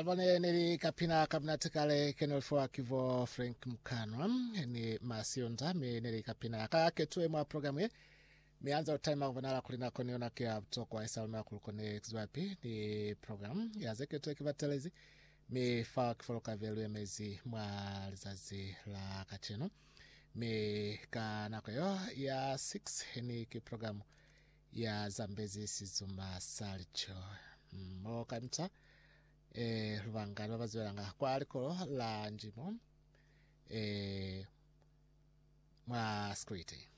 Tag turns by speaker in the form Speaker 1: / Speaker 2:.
Speaker 1: Bone nili kapina kabinatikale kenolfo akivo Frank Mkanwa ni masionda mi nili kapina kaketue mwa programu mianza utaima kuvanala kulina koniona kia toko wa isalma kulukone kizwapi ni program ya zeketue kivatelezi mi fawa kifoloka velu mezi mwa lizazi la kacheno mi kanako yo ya 6 ni kiprogramu ya Zambezi Sizuma Salicho kamita ruvanga rwavaziveranga kwa aliko la njimo mwa skriti